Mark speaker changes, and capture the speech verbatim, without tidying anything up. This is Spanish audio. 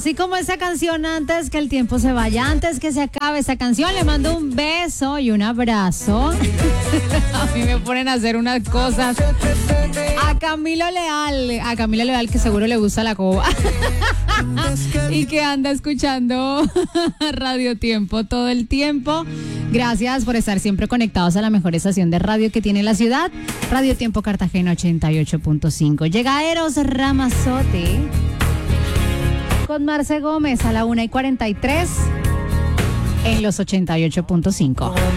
Speaker 1: Así como esa canción, antes que el tiempo se vaya, antes que se acabe esa canción, le mando un beso y un abrazo. A mí me ponen a hacer unas cosas. A Camilo Leal, a Camilo Leal que seguro le gusta la coba. Y que anda escuchando Radio Tiempo todo el tiempo. Gracias por estar siempre conectados a la mejor estación de radio que tiene la ciudad, Radio Tiempo Cartagena ochenta y ocho punto cinco. Llega Eros Ramazzotti con Marce Gómez a la una y cuarenta y tres en los ochenta y ocho punto cinco.